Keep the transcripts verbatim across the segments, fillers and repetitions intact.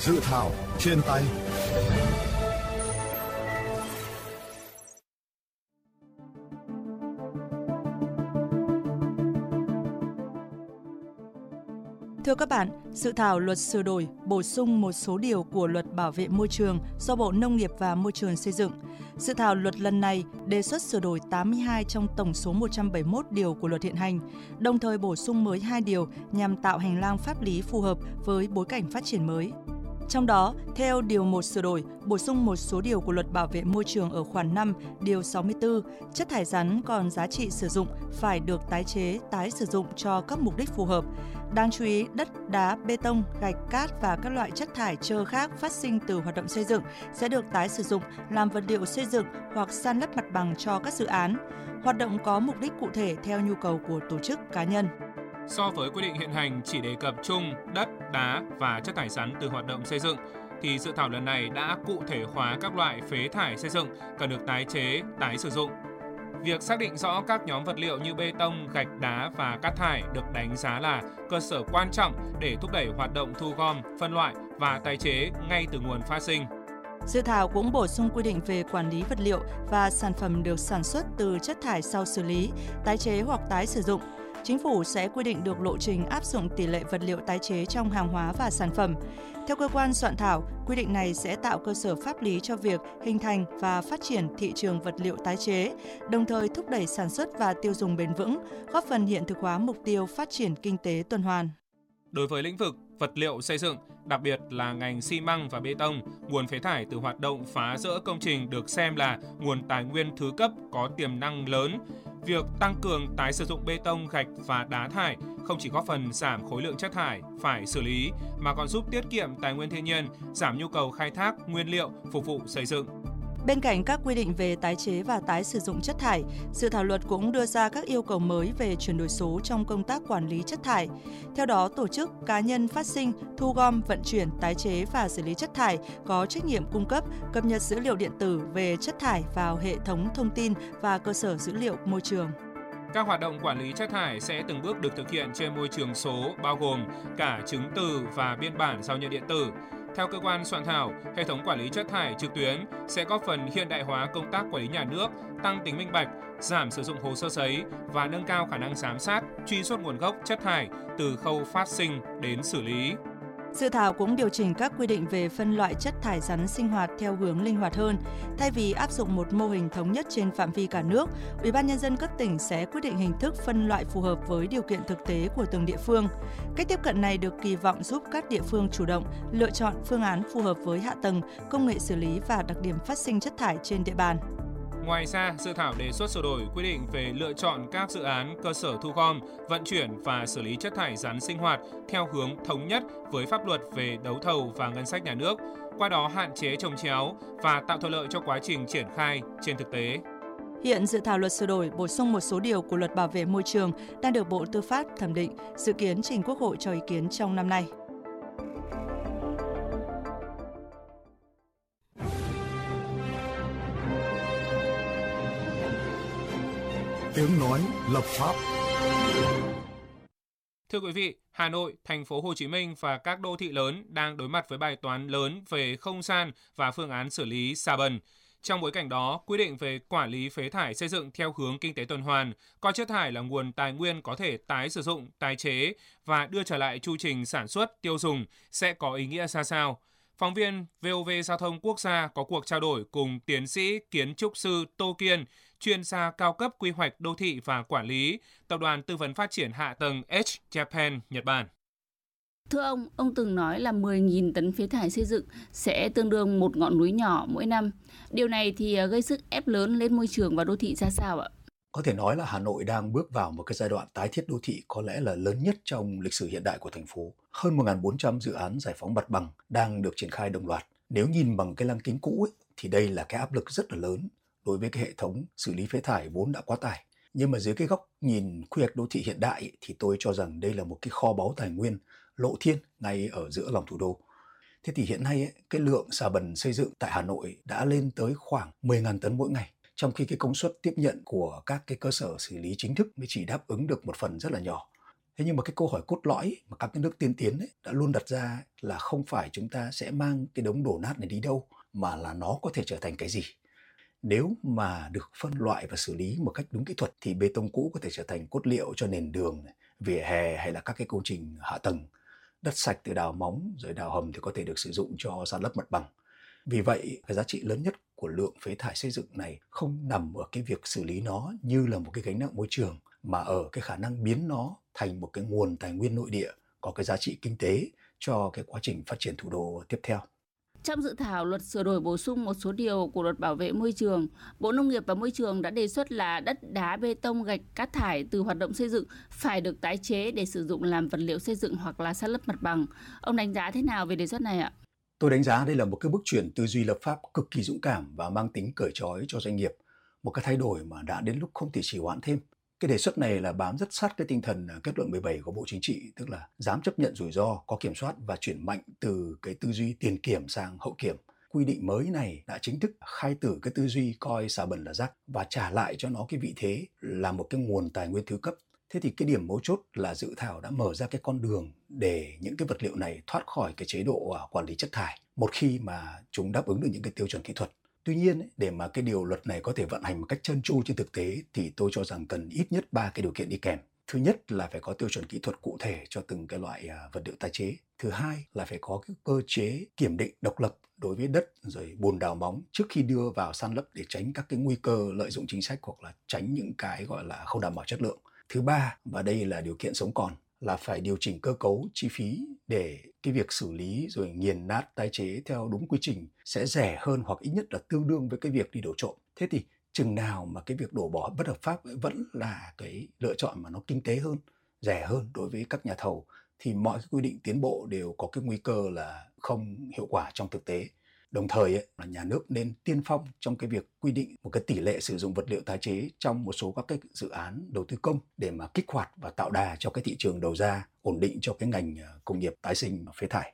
dự thảo trên tay. Thưa các bạn, dự thảo luật sửa đổi, bổ sung một số điều của luật bảo vệ môi trường do Bộ Nông nghiệp và Môi trường xây dựng. Dự thảo luật lần này đề xuất sửa đổi tám mươi hai trong tổng số một trăm bảy mươi mốt điều của luật hiện hành, đồng thời bổ sung mới hai điều nhằm tạo hành lang pháp lý phù hợp với bối cảnh phát triển mới. Trong đó, theo Điều một sửa đổi, bổ sung một số điều của Luật Bảo vệ môi trường ở khoản năm, Điều sáu mươi tư, chất thải rắn còn giá trị sử dụng phải được tái chế, tái sử dụng cho các mục đích phù hợp. Đáng chú ý, đất, đá, bê tông, gạch, cát và các loại chất thải trơ khác phát sinh từ hoạt động xây dựng sẽ được tái sử dụng làm vật liệu xây dựng hoặc san lấp mặt bằng cho các dự án. Hoạt động có mục đích cụ thể theo nhu cầu của tổ chức, cá nhân. So với quy định hiện hành chỉ đề cập chung đất, đá và chất thải rắn từ hoạt động xây dựng, thì dự thảo lần này đã cụ thể hóa các loại phế thải xây dựng cần được tái chế, tái sử dụng. Việc xác định rõ các nhóm vật liệu như bê tông, gạch, đá và cát thải được đánh giá là cơ sở quan trọng để thúc đẩy hoạt động thu gom, phân loại và tái chế ngay từ nguồn phát sinh. Dự thảo cũng bổ sung quy định về quản lý vật liệu và sản phẩm được sản xuất từ chất thải sau xử lý, tái chế hoặc tái sử dụng. Chính phủ sẽ quy định được lộ trình áp dụng tỷ lệ vật liệu tái chế trong hàng hóa và sản phẩm. Theo cơ quan soạn thảo, quy định này sẽ tạo cơ sở pháp lý cho việc hình thành và phát triển thị trường vật liệu tái chế, đồng thời thúc đẩy sản xuất và tiêu dùng bền vững, góp phần hiện thực hóa mục tiêu phát triển kinh tế tuần hoàn. Đối với lĩnh vực vật liệu xây dựng, đặc biệt là ngành xi măng và bê tông, nguồn phế thải từ hoạt động phá rỡ công trình được xem là nguồn tài nguyên thứ cấp có tiềm năng lớn. Việc tăng cường tái sử dụng bê tông, gạch và đá thải không chỉ góp phần giảm khối lượng chất thải phải xử lý mà còn giúp tiết kiệm tài nguyên thiên nhiên, giảm nhu cầu khai thác nguyên liệu phục vụ xây dựng. Bên cạnh các quy định về tái chế và tái sử dụng chất thải, dự thảo luật cũng đưa ra các yêu cầu mới về chuyển đổi số trong công tác quản lý chất thải. Theo đó, tổ chức, cá nhân phát sinh, thu gom, vận chuyển, tái chế và xử lý chất thải có trách nhiệm cung cấp, cập nhật dữ liệu điện tử về chất thải vào hệ thống thông tin và cơ sở dữ liệu môi trường. Các hoạt động quản lý chất thải sẽ từng bước được thực hiện trên môi trường số, bao gồm cả chứng từ và biên bản giao nhận điện tử. Theo cơ quan soạn thảo, hệ thống quản lý chất thải trực tuyến sẽ góp phần hiện đại hóa công tác quản lý nhà nước, tăng tính minh bạch, giảm sử dụng hồ sơ giấy và nâng cao khả năng giám sát, truy xuất nguồn gốc chất thải từ khâu phát sinh đến xử lý. Dự thảo cũng điều chỉnh các quy định về phân loại chất thải rắn sinh hoạt theo hướng linh hoạt hơn. Thay vì áp dụng một mô hình thống nhất trên phạm vi cả nước, Ủy ban Nhân dân cấp tỉnh sẽ quyết định hình thức phân loại phù hợp với điều kiện thực tế của từng địa phương. Cách tiếp cận này được kỳ vọng giúp các địa phương chủ động lựa chọn phương án phù hợp với hạ tầng, công nghệ xử lý và đặc điểm phát sinh chất thải trên địa bàn. Ngoài ra, dự thảo đề xuất sửa đổi quy định về lựa chọn các dự án cơ sở thu gom, vận chuyển và xử lý chất thải rắn sinh hoạt theo hướng thống nhất với pháp luật về đấu thầu và ngân sách nhà nước, qua đó hạn chế chồng chéo và tạo thuận lợi cho quá trình triển khai trên thực tế. Hiện dự thảo luật sửa đổi bổ sung một số điều của Luật Bảo vệ môi trường đang được Bộ Tư pháp thẩm định, dự kiến trình Quốc hội cho ý kiến trong năm nay. Tiếng nói lập pháp. Thưa quý vị, Hà Nội, thành phố Hồ Chí Minh và các đô thị lớn đang đối mặt với bài toán lớn về không gian và phương án xử lý xà bần. Trong bối cảnh đó, quy định về quản lý phế thải xây dựng theo hướng kinh tế tuần hoàn, coi chất thải là nguồn tài nguyên có thể tái sử dụng, tái chế và đưa trở lại chu trình sản xuất, tiêu dùng sẽ có ý nghĩa ra sao? Phóng viên vê o vê Giao thông Quốc gia có cuộc trao đổi cùng tiến sĩ kiến trúc sư Tô Kiên, chuyên gia cao cấp quy hoạch đô thị và quản lý, Tập đoàn Tư vấn Phát triển Hạ tầng Edge Japan, Nhật Bản. Thưa ông, ông từng nói là mười nghìn tấn phế thải xây dựng sẽ tương đương một ngọn núi nhỏ mỗi năm. Điều này thì gây sức ép lớn lên môi trường và đô thị ra sao ạ? Có thể nói là Hà Nội đang bước vào một cái giai đoạn tái thiết đô thị có lẽ là lớn nhất trong lịch sử hiện đại của thành phố. Hơn một nghìn bốn trăm dự án giải phóng mặt bằng đang được triển khai đồng loạt. Nếu nhìn bằng cái lăng kính cũ ấy, thì đây là cái áp lực rất là lớn đối với cái hệ thống xử lý phế thải vốn đã quá tải. Nhưng mà dưới cái góc nhìn quy hoạch đô thị hiện đại ấy, thì tôi cho rằng đây là một cái kho báu tài nguyên lộ thiên ngay ở giữa lòng thủ đô. Thế thì hiện nay ấy, cái lượng xà bần xây dựng tại Hà Nội đã lên tới khoảng mười nghìn tấn mỗi ngày, trong khi cái công suất tiếp nhận của các cái cơ sở xử lý chính thức mới chỉ đáp ứng được một phần rất là nhỏ. Thế nhưng mà cái câu hỏi cốt lõi mà các cái nước tiên tiến ấy đã luôn đặt ra là không phải chúng ta sẽ mang cái đống đổ nát này đi đâu, mà là nó có thể trở thành cái gì. Nếu mà được phân loại và xử lý một cách đúng kỹ thuật thì bê tông cũ có thể trở thành cốt liệu cho nền đường, vỉa hè hay là các cái công trình hạ tầng. Đất sạch từ đào móng rồi đào hầm thì có thể được sử dụng cho san lấp mặt bằng. Vì vậy, cái giá trị lớn nhất của lượng phế thải xây dựng này không nằm ở cái việc xử lý nó như là một cái gánh nặng môi trường, mà ở cái khả năng biến nó thành một cái nguồn tài nguyên nội địa có cái giá trị kinh tế cho cái quá trình phát triển thủ đô tiếp theo. Trong dự thảo luật sửa đổi bổ sung một số điều của luật bảo vệ môi trường, Bộ Nông nghiệp và Môi trường đã đề xuất là đất đá, bê tông, gạch, cát thải từ hoạt động xây dựng phải được tái chế để sử dụng làm vật liệu xây dựng hoặc là san lấp mặt bằng. Ông đánh giá thế nào về đề xuất này ạ? Tôi đánh giá đây là một cái bước chuyển tư duy lập pháp cực kỳ dũng cảm và mang tính cởi trói cho doanh nghiệp, một cái thay đổi mà đã đến lúc không thể trì hoãn thêm. Cái đề xuất này là bám rất sát cái tinh thần kết luận mười bảy của Bộ Chính trị, tức là dám chấp nhận rủi ro, có kiểm soát và chuyển mạnh từ cái tư duy tiền kiểm sang hậu kiểm. Quy định mới này đã chính thức khai tử cái tư duy coi xà bẩn là rác và trả lại cho nó cái vị thế là một cái nguồn tài nguyên thứ cấp. Thế thì cái điểm mấu chốt là dự thảo đã mở ra cái con đường để những cái vật liệu này thoát khỏi cái chế độ quản lý chất thải một khi mà chúng đáp ứng được những cái tiêu chuẩn kỹ thuật. Tuy nhiên, để mà cái điều luật này có thể vận hành một cách trơn tru trên thực tế thì tôi cho rằng cần ít nhất ba cái điều kiện đi kèm. Thứ nhất là phải có tiêu chuẩn kỹ thuật cụ thể cho từng cái loại vật liệu tái chế. Thứ hai là phải có cái cơ chế kiểm định độc lập đối với đất rồi bùn đào móng trước khi đưa vào san lấp để tránh các cái nguy cơ lợi dụng chính sách hoặc là tránh những cái gọi là không đảm bảo chất lượng. Thứ ba, và đây là điều kiện sống còn, là phải điều chỉnh cơ cấu chi phí để cái việc xử lý rồi nghiền nát tái chế theo đúng quy trình sẽ rẻ hơn hoặc ít nhất là tương đương với cái việc đi đổ trộm. Thế thì chừng nào mà cái việc đổ bỏ bất hợp pháp vẫn là cái lựa chọn mà nó kinh tế hơn, rẻ hơn đối với các nhà thầu thì mọi cái quy định tiến bộ đều có cái nguy cơ là không hiệu quả trong thực tế. Đồng thời ấy, là nhà nước nên tiên phong trong cái việc quy định một cái tỷ lệ sử dụng vật liệu tái chế trong một số các cái dự án đầu tư công để mà kích hoạt và tạo đà cho cái thị trường đầu ra, ổn định cho cái ngành công nghiệp tái sinh phế thải.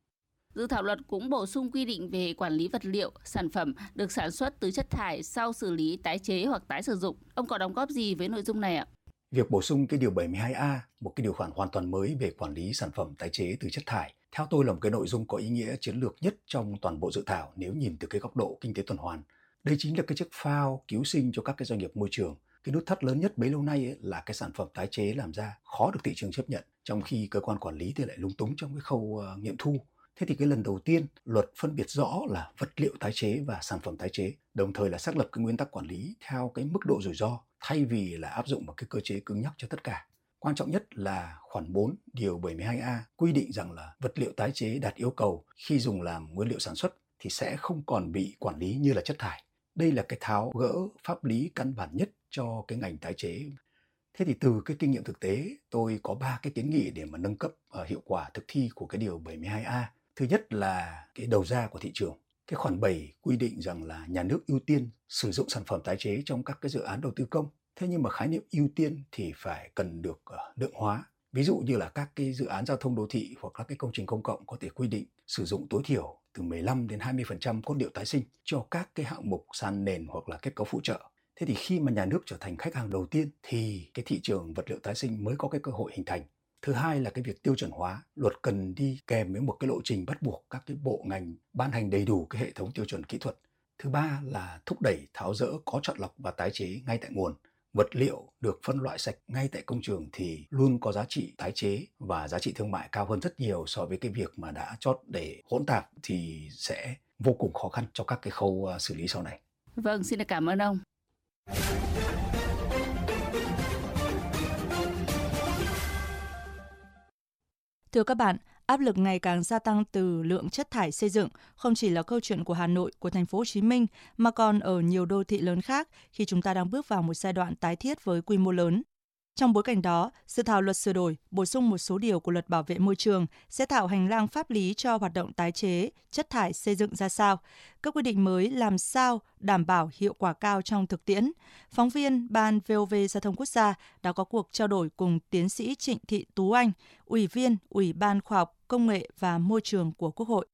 Dự thảo luật cũng bổ sung quy định về quản lý vật liệu, sản phẩm được sản xuất từ chất thải sau xử lý, tái chế hoặc tái sử dụng. Ông có đóng góp gì với nội dung này ạ? Việc bổ sung cái điều bảy mươi hai A, một cái điều khoản hoàn toàn mới về quản lý sản phẩm tái chế từ chất thải, theo tôi là một cái nội dung có ý nghĩa chiến lược nhất trong toàn bộ dự thảo nếu nhìn từ cái góc độ kinh tế tuần hoàn. Đây chính là cái chiếc phao cứu sinh cho các cái doanh nghiệp môi trường. Cái nút thắt lớn nhất bấy lâu nay ấy là cái sản phẩm tái chế làm ra khó được thị trường chấp nhận, trong khi cơ quan quản lý thì lại lúng túng trong cái khâu uh, nghiệm thu. Thế thì cái lần đầu tiên luật phân biệt rõ là vật liệu tái chế và sản phẩm tái chế, đồng thời là xác lập cái nguyên tắc quản lý theo cái mức độ rủi ro thay vì là áp dụng một cái cơ chế cứng nhắc cho tất cả. Quan trọng nhất là khoản bốn điều bảy mươi hai A quy định rằng là vật liệu tái chế đạt yêu cầu khi dùng làm nguyên liệu sản xuất thì sẽ không còn bị quản lý như là chất thải. Đây là cái tháo gỡ pháp lý căn bản nhất cho cái ngành tái chế. Thế thì từ cái kinh nghiệm thực tế, tôi có ba cái kiến nghị để mà nâng cấp uh, hiệu quả thực thi của cái điều bảy mươi hai A. Thứ nhất là cái đầu ra của thị trường. Cái khoản bảy quy định rằng là nhà nước ưu tiên sử dụng sản phẩm tái chế trong các cái dự án đầu tư công. Thế nhưng mà khái niệm ưu tiên thì phải cần được uh, lượng hóa. Ví dụ như là các cái dự án giao thông đô thị hoặc các cái công trình công cộng có thể quy định sử dụng tối thiểu từ mười lăm đến hai mươi phần trăm cốt liệu tái sinh cho các cái hạng mục san nền hoặc là kết cấu phụ trợ. Thế thì khi mà nhà nước trở thành khách hàng đầu tiên thì cái thị trường vật liệu tái sinh mới có cái cơ hội hình thành. Thứ hai là cái việc tiêu chuẩn hóa, luật cần đi kèm với một cái lộ trình bắt buộc các cái bộ ngành ban hành đầy đủ cái hệ thống tiêu chuẩn kỹ thuật. Thứ ba là thúc đẩy tháo dỡ có chọn lọc và tái chế ngay tại nguồn. Vật liệu được phân loại sạch ngay tại công trường thì luôn có giá trị tái chế và giá trị thương mại cao hơn rất nhiều so với cái việc mà đã chót để hỗn tạp thì sẽ vô cùng khó khăn cho các cái khâu xử lý sau này. Vâng, xin được cảm ơn ông. Thưa các bạn, áp lực ngày càng gia tăng từ lượng chất thải xây dựng không chỉ là câu chuyện của Hà Nội, của thành phố Hồ Chí Minh mà còn ở nhiều đô thị lớn khác khi chúng ta đang bước vào một giai đoạn tái thiết với quy mô lớn. Trong bối cảnh đó, dự thảo luật sửa đổi, bổ sung một số điều của luật bảo vệ môi trường sẽ tạo hành lang pháp lý cho hoạt động tái chế, chất thải xây dựng ra sao. Các quy định mới làm sao đảm bảo hiệu quả cao trong thực tiễn. Phóng viên Ban vê o vê Giao thông Quốc gia đã có cuộc trao đổi cùng tiến sĩ Trịnh Thị Tú Anh, Ủy viên Ủy ban Khoa học, Công nghệ và Môi trường của Quốc hội.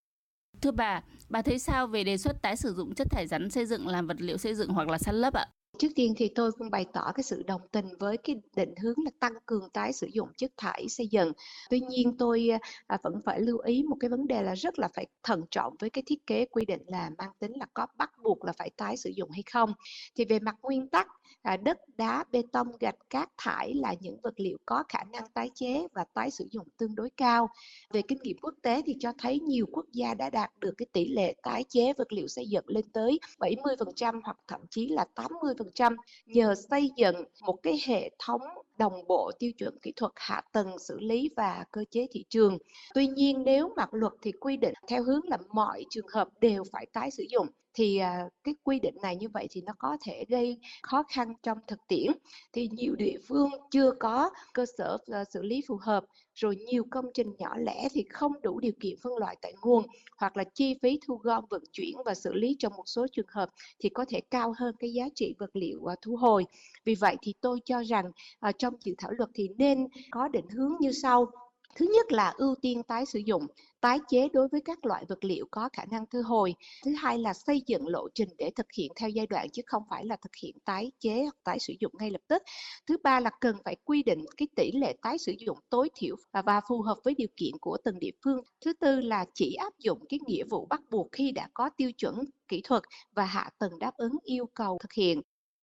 Thưa bà, bà thấy sao về đề xuất tái sử dụng chất thải rắn xây dựng làm vật liệu xây dựng hoặc là san lấp ạ? Trước tiên thì tôi cũng bày tỏ cái sự đồng tình với cái định hướng là tăng cường tái sử dụng chất thải xây dựng. Tuy nhiên tôi à, vẫn phải lưu ý một cái vấn đề là rất là phải thận trọng với cái thiết kế quy định là mang tính là có bắt buộc là phải tái sử dụng hay không. Thì về mặt nguyên tắc, à, đất, đá, bê tông, gạch, cát, thải là những vật liệu có khả năng tái chế và tái sử dụng tương đối cao. Về kinh nghiệm quốc tế thì cho thấy nhiều quốc gia đã đạt được cái tỷ lệ tái chế vật liệu xây dựng lên tới bảy mươi phần trăm hoặc thậm chí là tám mươi phần trăm nhờ xây dựng một cái hệ thống đồng bộ tiêu chuẩn kỹ thuật, hạ tầng xử lý và cơ chế thị trường. Tuy nhiên nếu mà luật thì quy định theo hướng là mọi trường hợp đều phải tái sử dụng thì à, cái quy định này như vậy thì nó có thể gây khó khăn trong thực tiễn. Thì nhiều địa phương chưa có cơ sở uh, xử lý phù hợp, rồi nhiều công trình nhỏ lẻ thì không đủ điều kiện phân loại tại nguồn, hoặc là chi phí thu gom, vận chuyển và xử lý trong một số trường hợp thì có thể cao hơn cái giá trị vật liệu uh, thu hồi. Vì vậy thì tôi cho rằng uh, trong dự thảo luật thì nên có định hướng như sau. Thứ nhất là ưu tiên tái sử dụng, tái chế đối với các loại vật liệu có khả năng thu hồi. Thứ hai là xây dựng lộ trình để thực hiện theo giai đoạn chứ không phải là thực hiện tái chế hoặc tái sử dụng ngay lập tức. Thứ ba là cần phải quy định cái tỷ lệ tái sử dụng tối thiểu và, và phù hợp với điều kiện của từng địa phương. Thứ tư là chỉ áp dụng cái nghĩa vụ bắt buộc khi đã có tiêu chuẩn kỹ thuật và hạ tầng đáp ứng yêu cầu thực hiện.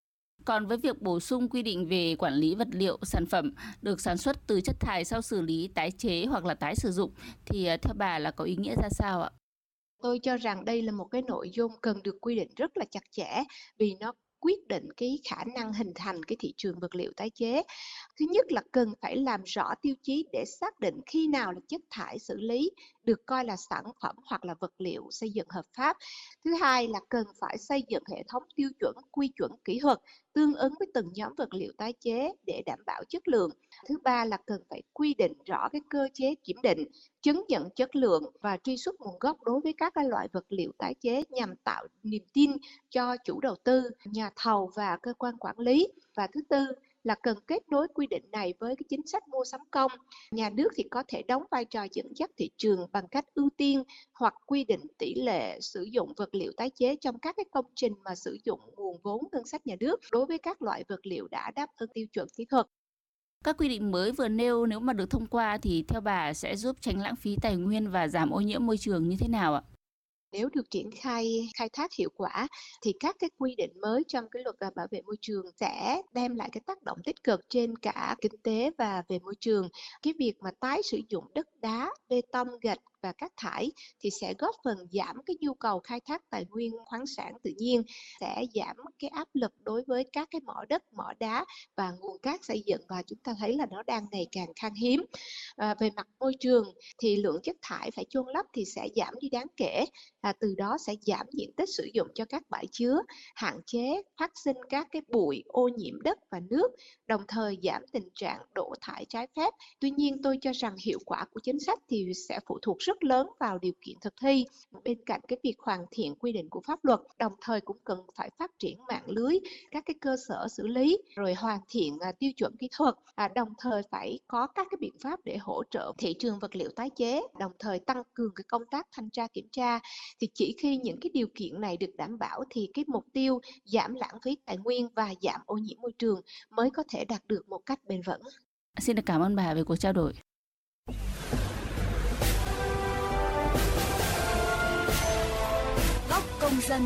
Còn với việc bổ sung quy định về quản lý vật liệu, sản phẩm được sản xuất từ chất thải sau xử lý, tái chế hoặc là tái sử dụng thì theo bà là có ý nghĩa ra sao ạ? Tôi cho rằng đây là một cái nội dung cần được quy định rất là chặt chẽ vì nó quyết định cái khả năng hình thành cái thị trường vật liệu tái chế. Thứ nhất là cần phải làm rõ tiêu chí để xác định khi nào là chất thải xử lý được coi là sản phẩm hoặc là vật liệu xây dựng hợp pháp. Thứ hai là cần phải xây dựng hệ thống tiêu chuẩn, quy chuẩn kỹ thuật tương ứng với từng nhóm vật liệu tái chế để đảm bảo chất lượng. Thứ ba là cần phải quy định rõ cái cơ chế kiểm định, chứng nhận chất lượng và truy xuất nguồn gốc đối với các loại vật liệu tái chế nhằm tạo niềm tin cho chủ đầu tư, nhà thầu và cơ quan quản lý. Và thứ tư là cần kết nối quy định này với cái chính sách mua sắm công. Nhà nước thì có thể đóng vai trò dẫn dắt thị trường bằng cách ưu tiên hoặc quy định tỷ lệ sử dụng vật liệu tái chế trong các cái công trình mà sử dụng nguồn vốn ngân sách nhà nước đối với các loại vật liệu đã đáp ứng tiêu chuẩn kỹ thuật. Các quy định mới vừa nêu nếu mà được thông qua thì theo bà sẽ giúp tránh lãng phí tài nguyên và giảm ô nhiễm môi trường như thế nào ạ? Nếu được triển khai khai thác hiệu quả thì các cái quy định mới trong cái luật bảo vệ môi trường sẽ đem lại cái tác động tích cực trên cả kinh tế và về môi trường. Cái việc mà tái sử dụng đất đá, bê tông, gạch và cát thải thì sẽ góp phần giảm cái nhu cầu khai thác tài nguyên khoáng sản tự nhiên, sẽ giảm cái áp lực đối với các cái mỏ đất, mỏ đá và nguồn cát xây dựng, và chúng ta thấy là nó đang ngày càng khan hiếm. À, về mặt môi trường thì lượng chất thải phải chôn lấp thì sẽ giảm đi đáng kể, à, từ đó sẽ giảm diện tích sử dụng cho các bãi chứa, hạn chế phát sinh các cái bụi ô nhiễm đất và nước, đồng thời giảm tình trạng đổ thải trái phép. Tuy nhiên tôi cho rằng hiệu quả của chính sách thì sẽ phụ thuộc rất lớn vào điều kiện thực thi. Bên cạnh cái việc hoàn thiện quy định của pháp luật, đồng thời cũng cần phải phát triển mạng lưới các cái cơ sở xử lý, rồi hoàn thiện à, tiêu chuẩn kỹ thuật, à, đồng thời phải có các cái biện pháp để hỗ trợ thị trường vật liệu tái chế, đồng thời tăng cường cái công tác thanh tra kiểm tra. Thì chỉ khi những cái điều kiện này được đảm bảo thì cái mục tiêu giảm lãng phí tài nguyên và giảm ô nhiễm môi trường mới có thể đạt được một cách bền vững. Xin được cảm ơn bà về cuộc trao đổi. Góc công dân.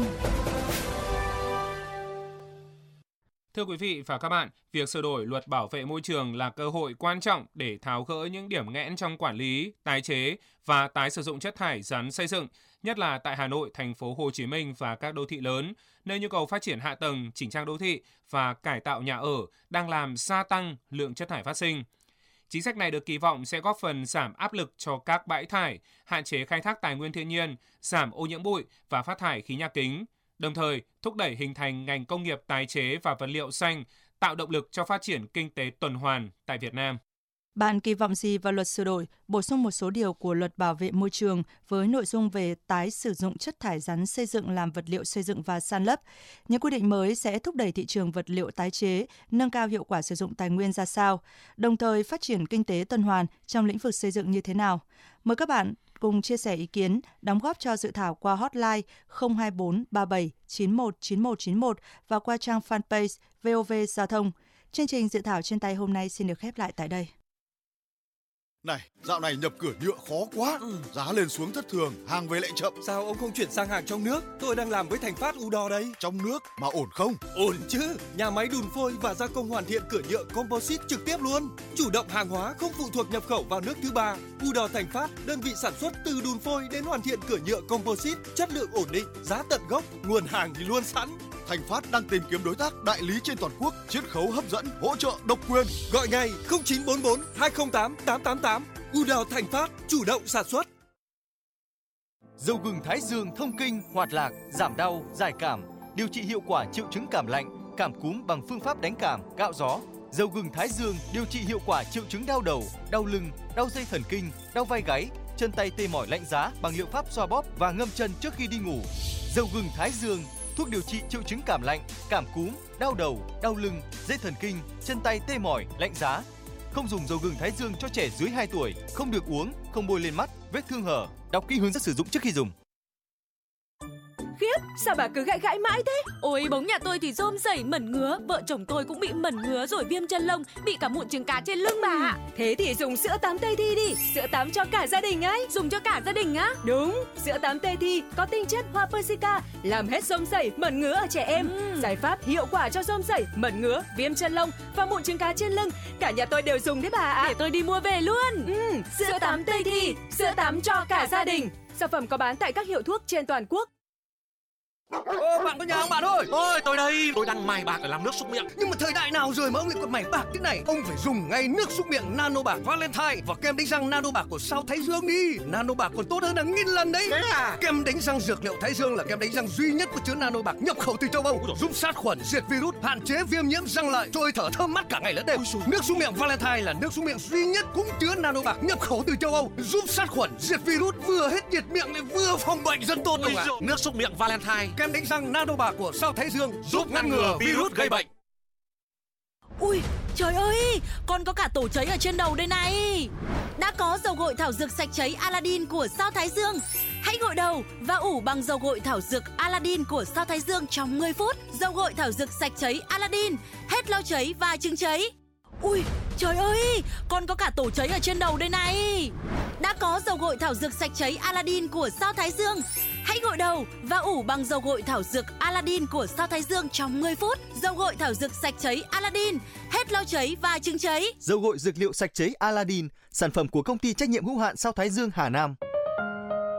Thưa quý vị và các bạn, việc sửa đổi luật bảo vệ môi trường là cơ hội quan trọng để tháo gỡ những điểm nghẽn trong quản lý, tái chế và tái sử dụng chất thải rắn xây dựng, nhất là tại Hà Nội, thành phố Hồ Chí Minh và các đô thị lớn, nơi nhu cầu phát triển hạ tầng, chỉnh trang đô thị và cải tạo nhà ở đang làm gia tăng lượng chất thải phát sinh. Chính sách này được kỳ vọng sẽ góp phần giảm áp lực cho các bãi thải, hạn chế khai thác tài nguyên thiên nhiên, giảm ô nhiễm bụi và phát thải khí nhà kính, đồng thời thúc đẩy hình thành ngành công nghiệp tái chế và vật liệu xanh, tạo động lực cho phát triển kinh tế tuần hoàn tại Việt Nam. Bạn kỳ vọng gì vào luật sửa đổi, bổ sung một số điều của luật bảo vệ môi trường với nội dung về tái sử dụng chất thải rắn xây dựng làm vật liệu xây dựng và san lấp? Những quy định mới sẽ thúc đẩy thị trường vật liệu tái chế, nâng cao hiệu quả sử dụng tài nguyên ra sao, đồng thời phát triển kinh tế tuần hoàn trong lĩnh vực xây dựng như thế nào? Mời các bạn cùng chia sẻ ý kiến, đóng góp cho dự thảo qua hotline không hai bốn ba bảy chín một chín một chín một và qua trang fanpage vê o vê Giao thông. Chương trình dự thảo trên tay hôm nay xin được khép lại tại đây. Này, dạo này nhập cửa nhựa khó quá, ừ. giá lên xuống thất thường, hàng về lại chậm. Sao ông không chuyển sang hàng trong nước? Tôi đang làm với Thành Phát Udor đây. Trong nước mà ổn không? Ổn chứ, nhà máy đun phôi và gia công hoàn thiện cửa nhựa composite trực tiếp luôn. Chủ động hàng hóa không phụ thuộc nhập khẩu vào nước thứ ba. Udor Thành Phát, đơn vị sản xuất từ đun phôi đến hoàn thiện cửa nhựa composite, chất lượng ổn định, giá tận gốc, nguồn hàng thì luôn sẵn. Thành Phát đang tìm kiếm đối tác đại lý trên toàn quốc, chiết khấu hấp dẫn, hỗ trợ độc quyền. Gọi ngay không chín bốn bốn hai không tám tám tám tám. Udor Thành Phát, chủ động sản xuất. Dầu gừng Thái Dương thông kinh, hoạt lạc, giảm đau, giải cảm, điều trị hiệu quả triệu chứng cảm lạnh, cảm cúm bằng phương pháp đánh cảm, cạo gió. Dầu gừng Thái Dương điều trị hiệu quả triệu chứng đau đầu, đau lưng, đau dây thần kinh, đau vai gáy, chân tay tê mỏi lạnh giá bằng liệu pháp xoa bóp và ngâm chân trước khi đi ngủ. Dầu gừng Thái Dương, thuốc điều trị triệu chứng cảm lạnh, cảm cúm, đau đầu, đau lưng, dây thần kinh, chân tay tê mỏi, lạnh giá. Không dùng dầu gừng Thái Dương cho trẻ dưới hai tuổi, không được uống, không bôi lên mắt, vết thương hở. Đọc kỹ hướng dẫn sử dụng trước khi dùng. Khiếp, sao bà cứ gãi gãi mãi thế? Ôi, bóng nhà tôi thì rôm rẩy mẩn ngứa, vợ chồng tôi cũng bị mẩn ngứa rồi viêm chân lông, bị cả mụn trứng cá trên lưng bà ạ. Thế thì dùng sữa tắm Tây Thi đi, sữa tắm cho cả gia đình ấy. Dùng cho cả gia đình á? Đúng, sữa tắm Tây Thi có tinh chất hoa persica, làm hết rôm rẩy, mẩn ngứa ở trẻ em. Ừ. Giải pháp hiệu quả cho rôm rẩy, mẩn ngứa, viêm chân lông và mụn trứng cá trên lưng. Cả nhà tôi đều dùng đấy bà ạ. Để tôi đi mua về luôn. Ừ, sữa, sữa tắm Tây Thi, sữa tắm cho cả gia đình. Sản phẩm có bán tại các hiệu thuốc trên toàn quốc. Ô, bạn có nhà không bạn ơi? Ôi, tôi đây, tôi đang mài bạc để làm nước súc miệng. Nhưng mà thời đại nào rồi mà ông lại còn mài bạc thế này? Ông phải dùng ngay nước súc miệng Nano Bạc Valentine và kem đánh răng Nano Bạc của Sao Thái Dương đi. Nano Bạc còn tốt hơn hàng nghìn lần đấy. Thế à? Kem đánh răng dược liệu Thái Dương là kem đánh răng duy nhất có chứa Nano Bạc nhập khẩu từ châu Âu, giúp sát khuẩn, diệt virus, hạn chế viêm nhiễm răng lợi, trôi thở thơm mát cả ngày lẫn đêm. Nước súc miệng Valentine là nước súc miệng duy nhất cũng chứa Nano Bạc nhập khẩu từ châu Âu, giúp sát khuẩn, diệt virus, vừa hết nhiệt miệng lại vừa phòng bệnh rất tốt. Ôi, nước súc miệng Valentine, kem đánh răng Nano Bạc của Sao Thái Dương giúp ngăn ngừa virus gây bệnh. Ui, trời ơi, con có cả tổ cháy ở trên đầu đây này. Đã có dầu gội thảo dược sạch cháy Aladdin của Sao Thái Dương. Hãy gội đầu và ủ bằng dầu gội thảo dược Aladdin của Sao Thái Dương trong mười phút. Dầu gội thảo dược sạch cháy Aladdin, hết lau cháy và chứng cháy. Ui, trời ơi, con có cả tổ cháy ở trên đầu đây này. Đã có dầu gội thảo dược sạch cháy Aladdin của Sao Thái Dương. Hãy gội đầu và ủ bằng dầu gội thảo dược Aladdin của Sao Thái Dương trong mười phút. Dầu gội thảo dược sạch cháy Aladdin, hết lau cháy và chứng cháy. Dầu gội dược liệu sạch cháy Aladdin, sản phẩm của công ty trách nhiệm hữu hạn Sao Thái Dương Hà Nam.